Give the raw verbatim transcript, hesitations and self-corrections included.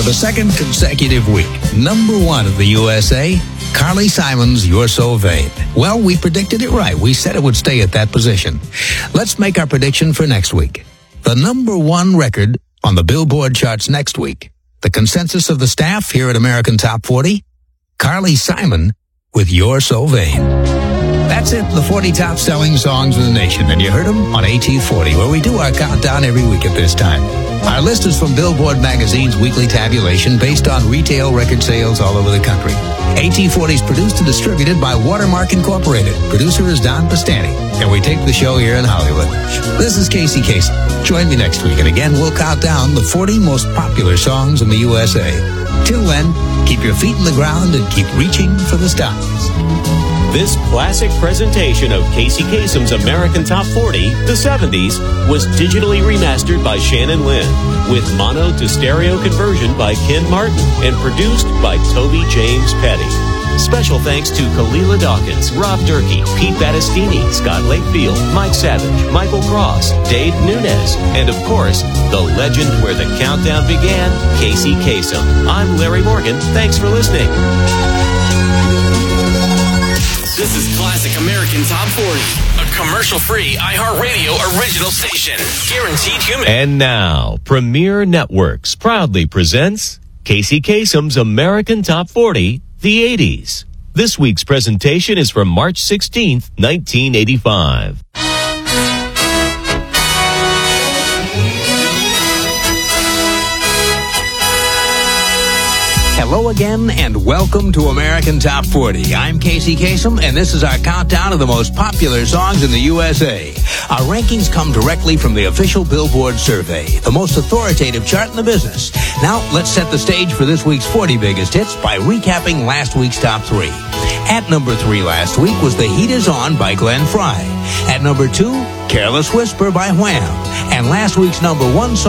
For the second consecutive week, number one of the U S A, Carly Simon's You're So Vain. Well, we predicted it right. We said it would stay at that position. Let's make our prediction for next week. The number one record on the Billboard charts next week. The consensus of the staff here at American Top forty, Carly Simon with You're So Vain. That's it, the forty top selling songs in the nation, and you heard them on A T forty, where we do our countdown every week at this time. Our list is from Billboard Magazine's weekly tabulation based on retail record sales all over the country. A T forty is produced and distributed by Watermark Incorporated. Producer is Don Pastani, and we take the show here in Hollywood. This is Casey Kasem. Join me next week, and again, we'll count down the forty most popular songs in the U S A. Till then, keep your feet in the ground and keep reaching for the stars. This classic presentation of Casey Kasem's American Top forty, the seventies, was digitally remastered by Shannon Lynn, with mono to stereo conversion by Ken Martin, and produced by Toby James Petty. Special thanks to Kalila Dawkins, Rob Durkee, Pete Battistini, Scott Lakefield, Mike Savage, Michael Cross, Dave Nunes, and of course, the legend where the countdown began, Casey Kasem. I'm Larry Morgan. Thanks for listening. This is Classic American Top forty, a commercial-free iHeartRadio original station. Guaranteed human. And now, Premier Networks proudly presents Casey Kasem's American Top forty, the eighties. This week's presentation is from March sixteenth, nineteen eighty-five. Hello again, and welcome to American Top forty. I'm Casey Kasem, and this is our countdown of the most popular songs in the U S A. Our rankings come directly from the official Billboard survey, the most authoritative chart in the business. Now, let's set the stage for this week's forty biggest hits by recapping last week's top three. At number three last week was The Heat Is On by Glenn Frey. At number two, Careless Whisper by Wham. And last week's number one song